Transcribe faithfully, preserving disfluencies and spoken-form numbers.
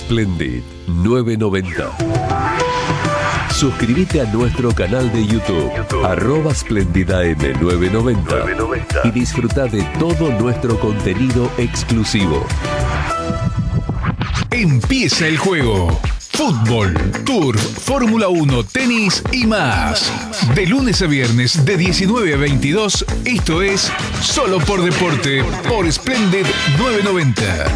Splendid novecientos noventa. Suscríbete a nuestro canal de YouTube, YouTube. arroba SplendidAM novecientos noventa, y disfruta de todo nuestro contenido exclusivo. Empieza el juego. Fútbol, Tour, Fórmula uno, tenis y más. De lunes a viernes de diecinueve a veintidós, esto es Solo por Deporte por Splendid novecientos noventa.